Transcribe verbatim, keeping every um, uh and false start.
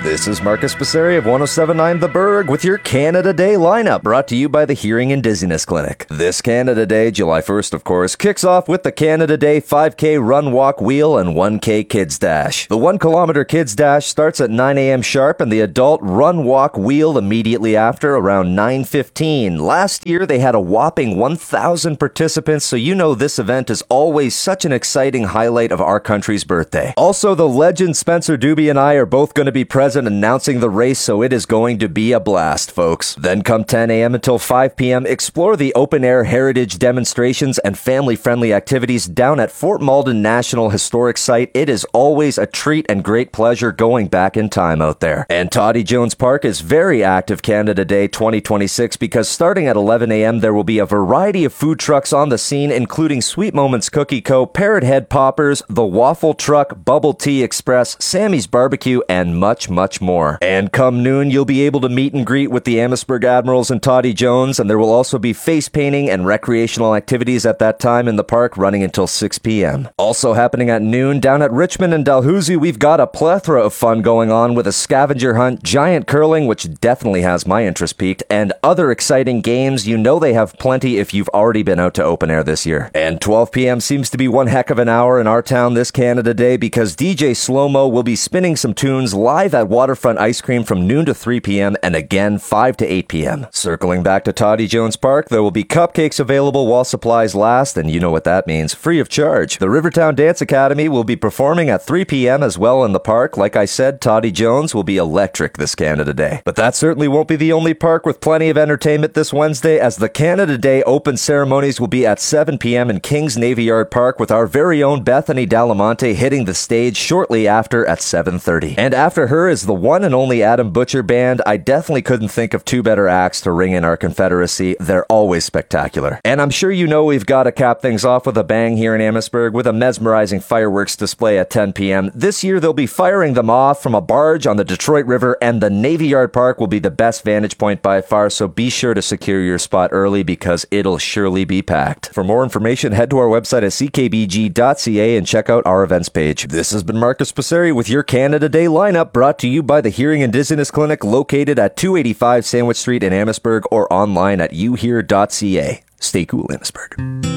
This is Marcus Passeri of one oh seven point nine The Berg with your Canada Day lineup, brought to you by the Hearing and Dizziness Clinic. This Canada Day, July first, of course, kicks off with the Canada Day five K Run, Walk, Wheel, and one K Kids Dash. The one kilometer Kids Dash starts at nine a.m. sharp, and the adult Run, Walk, Wheel immediately after, around nine fifteen. Last year, they had a whopping one thousand participants, so you know this event is always such an exciting highlight of our country's birthday. Also, the legend Spencer Doobie and I are both going to be present announcing the race, so it is going to be a blast, folks. Then come ten a.m. until five p.m., explore the open-air heritage demonstrations and family-friendly activities down at Fort Malden National Historic Site. It is always a treat and great pleasure going back in time out there. And Toddy Jones Park is very active Canada Day twenty twenty-six because starting at eleven a.m. there will be a variety of food trucks on the scene, including Sweet Moments Cookie Co., Parrot Head Poppers, The Waffle Truck, Bubble Tea Express, Sammy's Barbecue, and much, much more. And come noon, you'll be able to meet and greet with the Amherstburg Admirals and Toddy Jones, and there will also be face painting and recreational activities at that time in the park running until six p.m. Also happening at noon, down at Richmond and Dalhousie, we've got a plethora of fun going on with a scavenger hunt, giant curling, which definitely has my interest piqued, and other exciting games. You know they have plenty if you've already been out to open air this year. And twelve p.m. seems to be one heck of an hour in our town this Canada Day because D J Slow-Mo will be spinning some tunes live at Waterfront Ice Cream from noon to three p.m. and again five to eight p.m. Circling back to Toddy Jones Park, there will be cupcakes available while supplies last, and you know what that means, free of charge. The Rivertown Dance Academy will be performing at three p.m. as well in the park. Like I said, Toddy Jones will be electric this Canada Day. But that certainly won't be the only park with plenty of entertainment this Wednesday, as the Canada Day open ceremonies will be at seven p.m. in Kings Navy Yard Park, with our very own Bethany Dalamonte hitting the stage shortly after at seven thirty. And after her is the one and only Adam Butcher Band. I definitely couldn't think of two better acts to ring in our Confederacy. They're always spectacular. And I'm sure you know we've got to cap things off with a bang here in Amherstburg with a mesmerizing fireworks display at ten p.m. This year they'll be firing them off from a barge on the Detroit River, and the Navy Yard Park will be the best vantage point by far, so be sure to secure your spot early because it'll surely be packed. For more information, head to our website at c k b g dot c a and check out our events page. This has been Marcus Passeri with your Canada Day lineup, brought to you by the Hearing and Dizziness Clinic, located at two eighty-five Sandwich Street in Amherstburg, or online at u hear dot c a. Stay cool, Amherstburg.